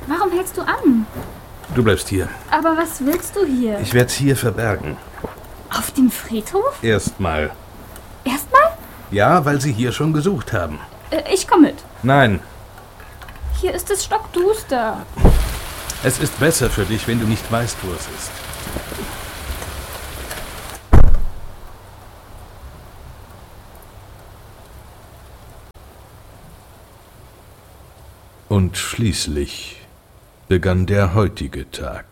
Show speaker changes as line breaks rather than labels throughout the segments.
Warum hältst du an?
Du bleibst hier.
Aber was willst du hier?
Ich werde es hier verbergen.
Auf dem Friedhof?
Erstmal.
Erstmal?
Ja, weil sie hier schon gesucht haben.
Ich komme mit.
Nein.
Hier ist es stockduster.
Es ist besser für dich, wenn du nicht weißt, wo es ist. Und schließlich begann der heutige Tag.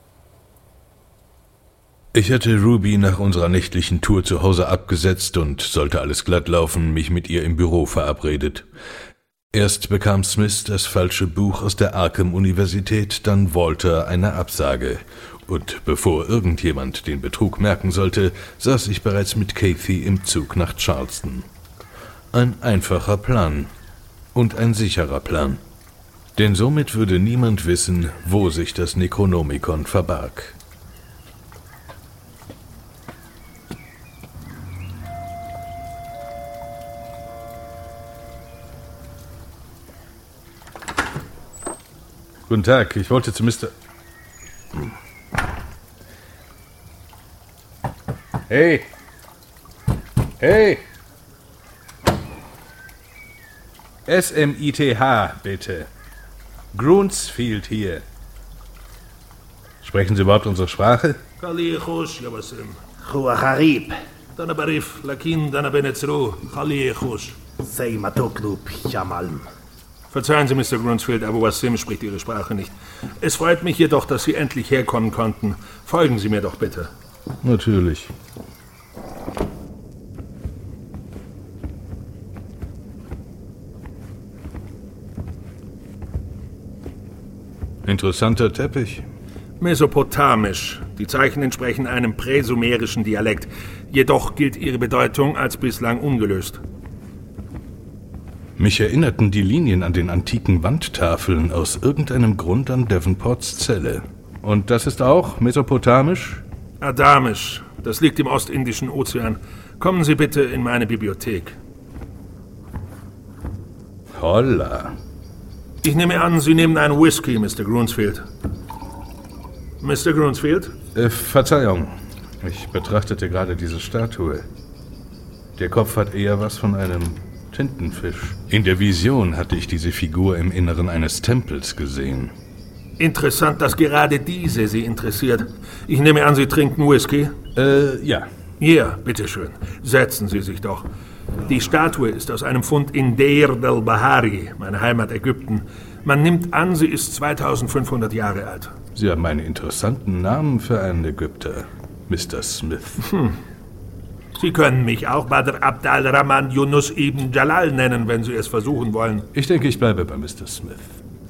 Ich hatte Ruby nach unserer nächtlichen Tour zu Hause abgesetzt und, sollte alles glatt laufen, mich mit ihr im Büro verabredet. Erst bekam Smith das falsche Buch aus der Arkham-Universität, dann Walter eine Absage. Und bevor irgendjemand den Betrug merken sollte, saß ich bereits mit Kathy im Zug nach Charleston. Ein einfacher Plan. Und ein sicherer Plan. Denn somit würde niemand wissen, wo sich das Necronomicon verbarg. Guten Tag, ich wollte zu Mr. Hey! Hey! SMITH, bitte. Grunsfield hier. Sprechen Sie überhaupt unsere Sprache?
Kaliechus, Jabasim. Chuacharib. Dana Barif, Lakin, Dana Benezru, Kaliechus.
Sei Matoklu, Pichamalm.
Verzeihen Sie, Mr. Grunsfield, aber Wasim spricht Ihre Sprache nicht. Es freut mich jedoch, dass Sie endlich herkommen konnten. Folgen Sie mir doch bitte.
Natürlich. Interessanter Teppich.
Mesopotamisch. Die Zeichen entsprechen einem präsumerischen Dialekt. Jedoch gilt ihre Bedeutung als bislang ungelöst.
Mich erinnerten die Linien an den antiken Wandtafeln aus irgendeinem Grund an Davenports Zelle. Und das ist auch mesopotamisch?
Adamisch. Das liegt im Ostindischen Ozean. Kommen Sie bitte in meine Bibliothek.
Holla.
Ich nehme an, Sie nehmen einen Whisky, Mr. Grunsfield. Mr. Grunsfield?
Verzeihung. Ich betrachtete gerade diese Statue. Der Kopf hat eher was von einem Tintenfisch. In der Vision hatte ich diese Figur im Inneren eines Tempels gesehen.
Interessant, dass gerade diese Sie interessiert. Ich nehme an, Sie trinken Whisky?
Ja.
Hier, bitteschön. Setzen Sie sich doch. Die Statue ist aus einem Fund in Deir del Bahari, meine Heimat Ägypten. Man nimmt an, sie ist 2500 Jahre alt.
Sie haben einen interessanten Namen für einen Ägypter, Mr. Smith.
Sie können mich auch Badr Abd al-Rahman Yunus ibn Jalal nennen, wenn Sie es versuchen wollen.
Ich denke, ich bleibe bei Mr. Smith.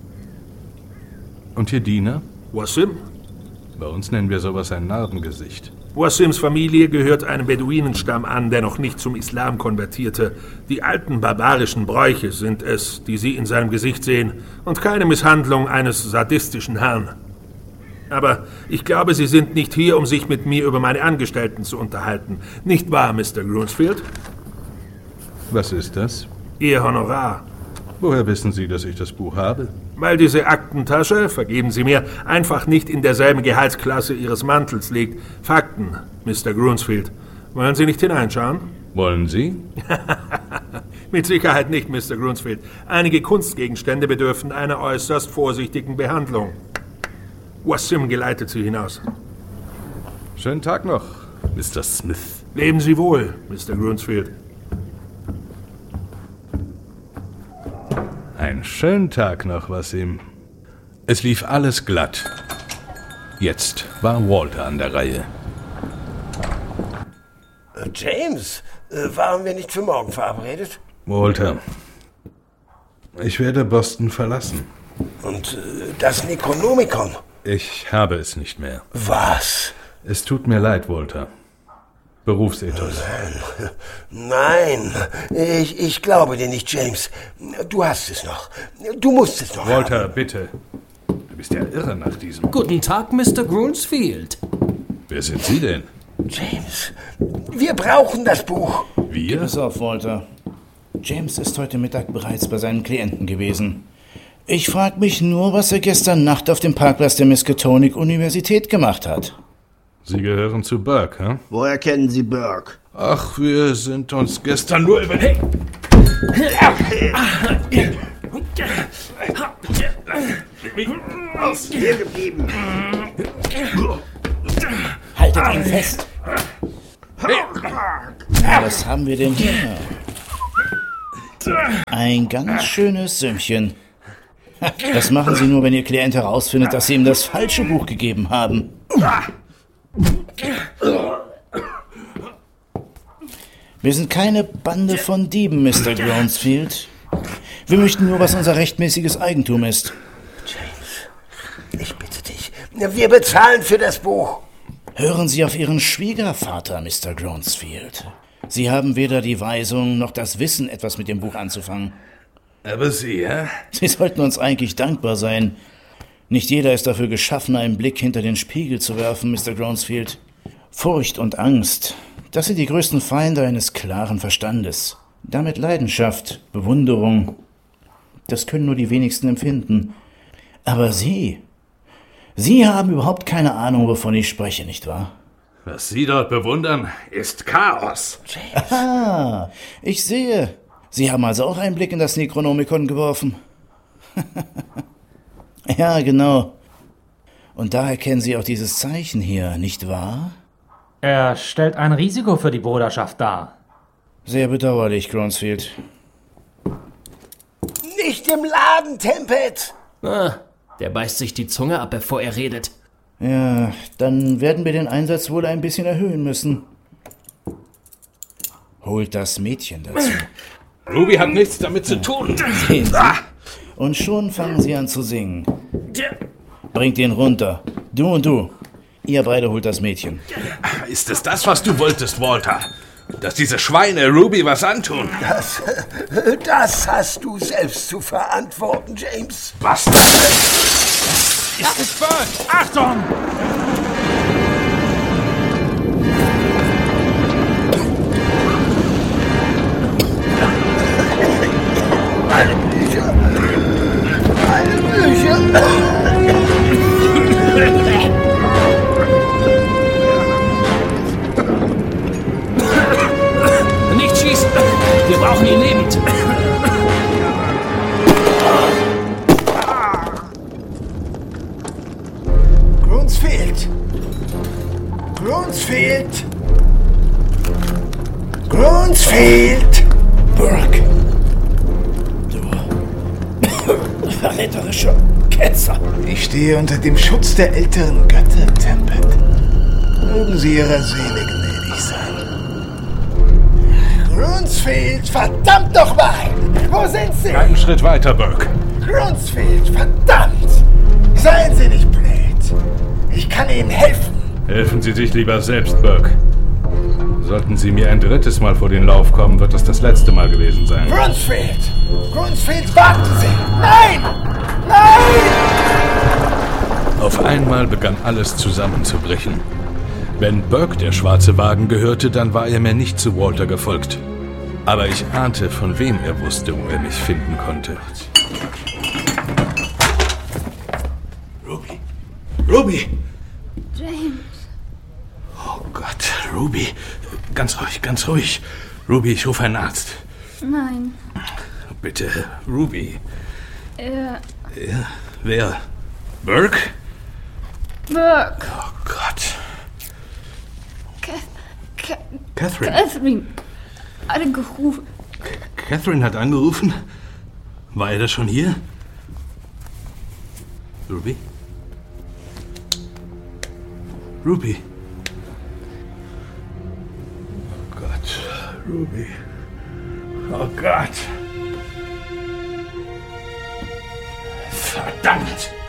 Und Ihr Diener?
Wasim?
Bei uns nennen wir sowas ein Narbengesicht.
Wasims Familie gehört einem Beduinenstamm an, der noch nicht zum Islam konvertierte. Die alten barbarischen Bräuche sind es, die Sie in seinem Gesicht sehen, und keine Misshandlung eines sadistischen Herrn. Aber ich glaube, Sie sind nicht hier, um sich mit mir über meine Angestellten zu unterhalten. Nicht wahr, Mr. Grunsfield?
Was ist das?
Ihr Honorar.
Woher wissen Sie, dass ich das Buch habe?
Weil diese Aktentasche, vergeben Sie mir, einfach nicht in derselben Gehaltsklasse Ihres Mantels liegt. Fakten, Mr. Grunsfield. Wollen Sie nicht hineinschauen?
Wollen Sie?
Mit Sicherheit nicht, Mr. Grunsfield. Einige Kunstgegenstände bedürfen einer äußerst vorsichtigen Behandlung. Wasim geleitet Sie hinaus.
Schönen Tag noch, Mr. Smith.
Leben Sie wohl, Mr. Grunsfield.
Einen schönen Tag noch, Wasim. Es lief alles glatt. Jetzt war Walter an der Reihe.
James, waren wir nicht für morgen verabredet?
Walter, ich werde Boston verlassen.
Und das Necronomicon?
Ich habe es nicht mehr.
Was?
Es tut mir leid, Walter. Berufsethos.
Nein, ich glaube dir nicht, James. Du hast es noch. Du musst es noch
Walter,
haben.
bitte. Du bist ja irre nach diesem.
Guten Tag, Mr. Grunsfield.
Wer sind Sie denn?
James, wir brauchen das Buch.
Wir?
Pass auf, Walter. James ist heute Mittag bereits bei seinen Klienten gewesen. Ich frage mich nur, was er gestern Nacht auf dem Parkplatz der Miskatonic Universität gemacht hat.
Sie gehören zu Burke, hm?
Woher kennen Sie Burke?
Ach, wir sind uns gestern nur über... Hey!
Hier geblieben.
Haltet ihn fest. Was haben wir denn hier? Ein ganz schönes Sümmchen. Das machen Sie nur, wenn Ihr Klient herausfindet, dass Sie ihm das falsche Buch gegeben haben. Wir sind keine Bande von Dieben, Mr. Groundsfield. Wir möchten nur, was unser rechtmäßiges Eigentum ist.
James, ich bitte dich. Wir bezahlen für das Buch.
Hören Sie auf Ihren Schwiegervater, Mr. Groundsfield. Sie haben weder die Weisung noch das Wissen, etwas mit dem Buch anzufangen.
Aber Sie, hä?
Sie sollten uns eigentlich dankbar sein. Nicht jeder ist dafür geschaffen, einen Blick hinter den Spiegel zu werfen, Mr. Groundsfield. Furcht und Angst, das sind die größten Feinde eines klaren Verstandes. Damit Leidenschaft, Bewunderung, das können nur die wenigsten empfinden. Aber Sie haben überhaupt keine Ahnung, wovon ich spreche, nicht wahr?
Was Sie dort bewundern, ist Chaos.
Ah, ich sehe. Sie haben also auch einen Blick in das Necronomicon geworfen. Ja, genau. Und daher kennen Sie auch dieses Zeichen hier, nicht wahr?
Er stellt ein Risiko für die Bruderschaft dar.
Sehr bedauerlich, Groundsfield.
Nicht im Laden, Tempet!
Der beißt sich die Zunge ab, bevor er redet.
Ja, dann werden wir den Einsatz wohl ein bisschen erhöhen müssen. Holt das Mädchen dazu.
Ruby hat nichts damit zu tun.
Sehen Sie? Und schon fangen Sie an zu singen. Bringt ihn runter. Du und du. Ihr beide holt das Mädchen.
Ist es das, was du wolltest, Walter? Dass diese Schweine Ruby was antun?
Das hast du selbst zu verantworten, James.
Was?
Das ist Burke! Achtung!
Meine Bücher! Meine Bücher!
Nicht schießen! Wir brauchen ihn lebend!
Groundsfield! Groundsfield! Groundsfield!
Burke! Du verräterischer Ketzer!
Ich stehe unter dem Schutz der älteren Götter, Tempet. Mögen sie ihrer Seele gnädig sein.
Groundsfield, verdammt nochmal! Wo sind Sie?
Einen Schritt weiter, Burke.
Groundsfield, verdammt! Seien Sie nicht blöd. Ich kann Ihnen helfen.
Helfen Sie sich lieber selbst, Burke. Sollten Sie mir ein drittes Mal vor den Lauf kommen, wird das letzte Mal gewesen sein.
Groundsfield! Groundsfield, warten Sie! Nein! Nein!
Auf einmal begann alles zusammenzubrechen. Wenn Burke der schwarze Wagen gehörte, dann war er mir nicht zu Walter gefolgt. Aber ich ahnte, von wem er wusste, wo er mich finden konnte.
Ruby! Ruby!
James.
Oh Gott, Ruby. Ganz ruhig, ganz ruhig. Ruby, ich rufe einen Arzt.
Nein.
Bitte, Ruby.
Ja,
Wer? Burke?
Burke.
Oh Gott. Catherine.
Catherine. Angerufen.
Catherine hat angerufen? War er da schon hier? Ruby? Ruby? Oh Gott, Ruby. Oh Gott. Verdammt!